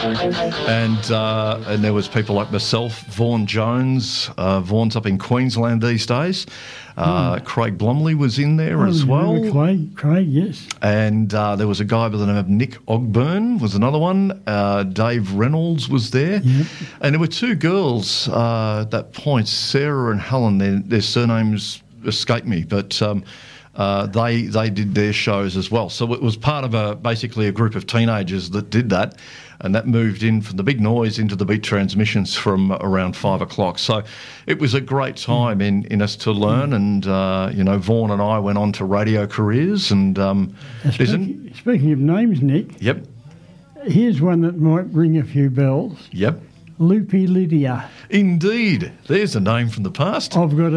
And there was people like myself, Vaughan Jones. Vaughan's up in Queensland these days. Craig Blomley was in there as well. Craig, yes. And there was a guy by the name of Nick Ogburn was another one. Dave Reynolds was there. Yep. And there were two girls at that point, Sarah and Helen. Their surnames escape me, but they did their shows as well. So it was part of basically a group of teenagers that did that. And that moved in from the Big Noise into the Beat Transmissions from around 5 o'clock. So it was a great time in us to learn. And, Vaughan and I went on to radio careers. And speaking of names, Nick. Yep. Here's one that might ring a few bells. Yep. Loopy Lydia. Indeed. There's a name from the past. I've got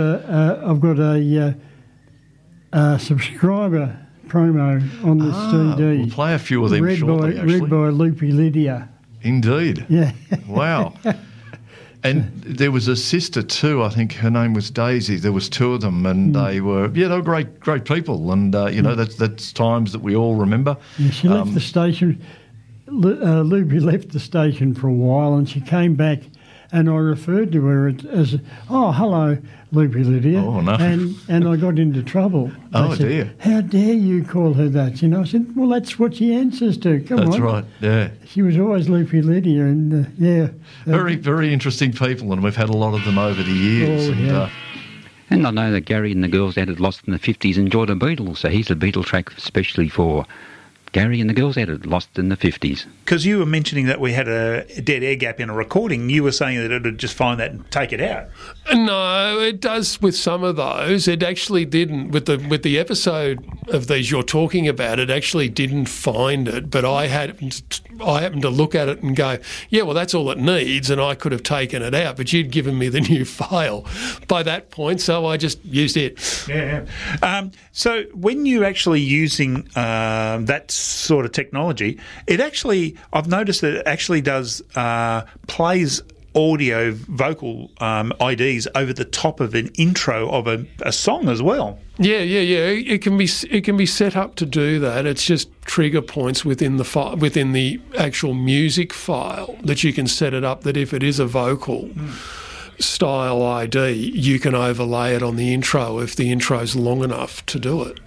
a subscriber promo on the CD. We'll play a few of them shortly, actually. Read by Loopy Lydia. Indeed. Yeah. Wow. And there was a sister too, I think her name was Daisy. There was two of them, and they were great people. And, that's times that we all remember. Yeah, she left the station. Loopy left the station for a while, and she came back, and I referred to her as, hello, Loopy Lydia. Oh, no. And I got into trouble. Oh, dear. How dare you call her that? I said, well, that's what she answers to. Come on. That's right, yeah. She was always Loopy Lydia, and, Very, very interesting people, and we've had a lot of them over the years. And I know that Gary and the girls out at Lost in the 50s enjoyed a Beatles, so here's a Beatle track especially for Gary and the girls out at Lost in the 50s. Because you were mentioning that we had a dead air gap in a recording. You were saying that it would just find that and take it out. No, it does with some of those. It actually didn't. With the episode of these you're talking about, it actually didn't find it. But I happened to look at it and go, yeah, well, that's all it needs, and I could have taken it out. But you'd given me the new file by that point, so I just used it. Yeah. So when you're actually using that sort of technology, I've noticed that it actually does plays audio vocal IDs over the top of an intro of a song as well. Yeah. It can be set up to do that. It's just trigger points within the actual music file that you can set it up that if it is a vocal style ID, you can overlay it on the intro if the intro's long enough to do it.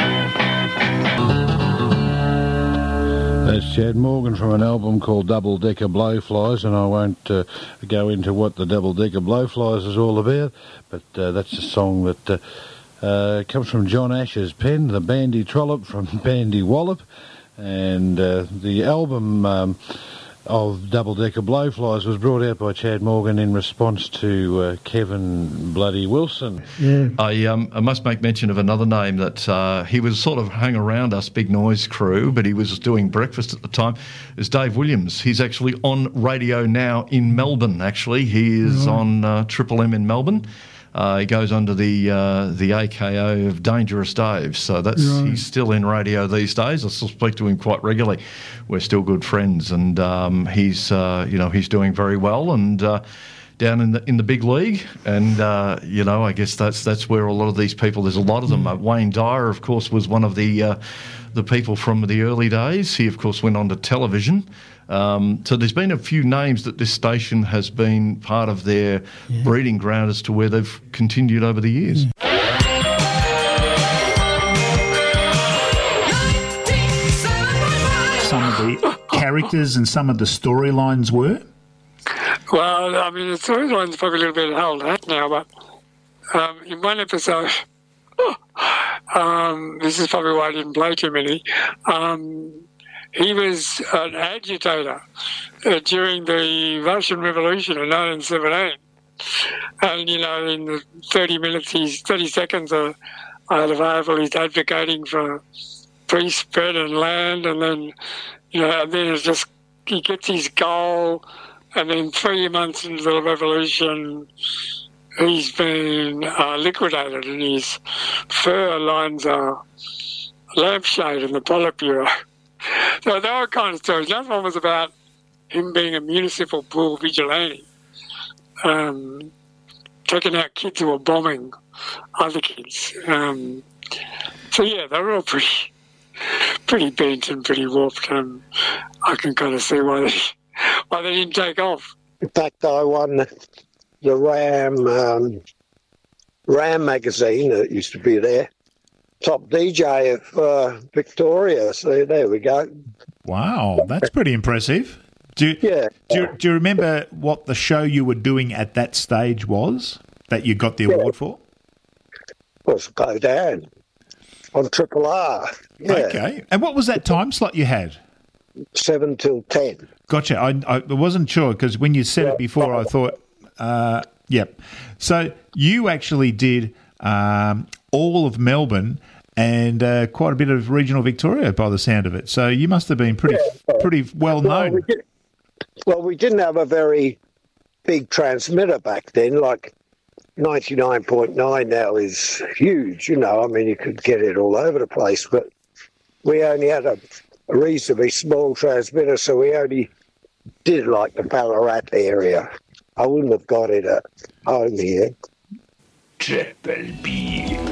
That's Chad Morgan from an album called Double Decker Blowflies, and I won't go into what the Double Decker Blowflies is all about, but that's a song that comes from John Ash's pen, the Bandy Trollop from Bandy Wallop, and the album of Double Decker Blowflies was brought out by Chad Morgan in response to Kevin Bloody Wilson. Yeah. I must make mention of another name that he was sort of hung around us Big Noise crew, but he was doing breakfast at the time. Is Dave Williams. He's actually on radio now in Melbourne, actually. He is on Triple M in Melbourne. He goes under the AKO of Dangerous Dave, so he's still in radio these days. I still speak to him quite regularly. We're still good friends, and he's doing very well and down in the big league. And I guess that's where a lot of these people. There's a lot of them. Wayne Dyer, of course, was one of the people from the early days. He, of course, went on to television. So there's been a few names that this station has been part of their breeding ground as to where they've continued over the years. Some of the characters and some of the storylines were? Well, I mean, the storyline's probably a little bit held out now, but in one episode, this is probably why I didn't play too many, he was an agitator during the Russian Revolution in 1917. And, in the 30 seconds I had available, he's advocating for free spread and land, and then, and then it's just, he gets his goal, and then 3 months into the revolution, he's been liquidated, and his fur lines a lampshade in the Politburo. So there were kind of stories. Another one was about him being a municipal pool vigilante, taking out kids who were bombing other kids. So yeah, they were all pretty bent and pretty warped. I can kind of see why but they didn't take off. In fact, I won the Ram magazine that used to be there. Top DJ of Victoria. So there we go. Wow, that's pretty impressive. Do you remember what the show you were doing at that stage was that you got the award for? It was Go Down on Triple R. Yeah. Okay. And what was that time slot you had? 7 till 10. Gotcha. I wasn't sure because when you said it before, I thought, yep. So you actually did all of Melbourne and quite a bit of regional Victoria by the sound of it. So you must have been pretty well known. We didn't have a very big transmitter back then. Like 99.9 now is huge, you know. I mean, you could get it all over the place, but we only had a reasonably small transmitter, so we only did like the Ballarat area. I wouldn't have got it at home here. Triple B.